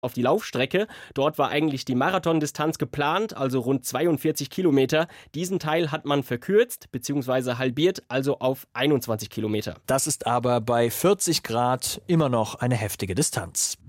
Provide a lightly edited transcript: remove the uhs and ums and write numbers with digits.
auf die Laufstrecke. Dort war eigentlich die Marathondistanz geplant, also rund 42 Kilometer. Diesen Teil hat man verkürzt bzw. halbiert, also auf 21 Kilometer. Das ist aber bei 40 Grad immer noch eine heftige Distanz.